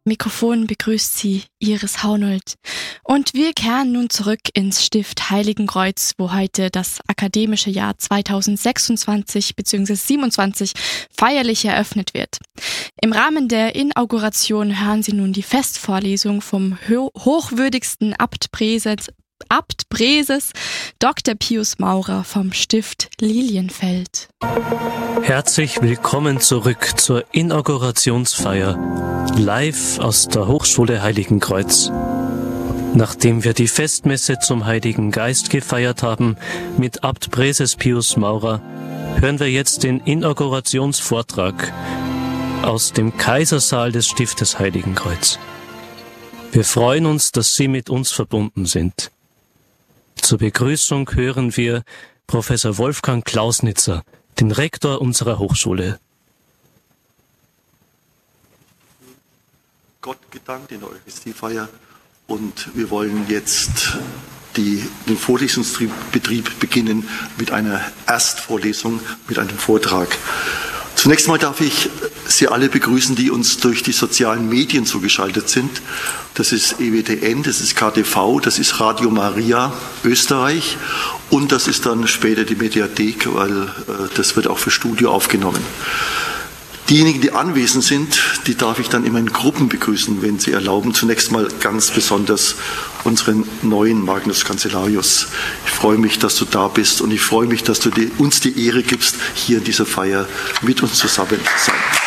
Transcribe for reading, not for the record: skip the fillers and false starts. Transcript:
Mikrofon begrüßt Sie Iris Haunold. Und wir kehren nun zurück ins Stift Heiligenkreuz, wo heute das akademische Jahr 2026 bzw. 27 feierlich eröffnet wird. Im Rahmen der Inauguration hören Sie nun die Festvorlesung vom hochwürdigsten Abt Präses Dr. Pius Maurer vom Stift Lilienfeld. Herzlich willkommen zurück zur Inaugurationsfeier, live aus der Hochschule Heiligenkreuz. Nachdem wir die Festmesse zum Heiligen Geist gefeiert haben mit Abt Präses Pius Maurer, hören wir jetzt den Inaugurationsvortrag aus dem Kaisersaal des Stiftes Heiligenkreuz. Wir freuen uns, dass Sie mit uns verbunden sind. Zur Begrüßung hören wir Professor Wolfgang Klausnitzer, den Rektor unserer Hochschule. Gott gedankt in der Eucharistiefeier und wir wollen jetzt den Vorlesungsbetrieb beginnen mit einer Erstvorlesung, mit einem Vortrag. Zunächst mal darf ich Sie alle begrüßen, die uns durch die sozialen Medien zugeschaltet sind. Das ist EWTN, das ist KTV, das ist Radio Maria Österreich und das ist dann später die Mediathek, weil das wird auch für Studio aufgenommen. Diejenigen, die anwesend sind, die darf ich dann immer in Gruppen begrüßen, wenn Sie erlauben. Zunächst mal ganz besonders unseren neuen Magnus Cancellarius. Ich freue mich, dass du da bist und ich freue mich, dass du uns die Ehre gibst, hier in dieser Feier mit uns zusammen zu sein.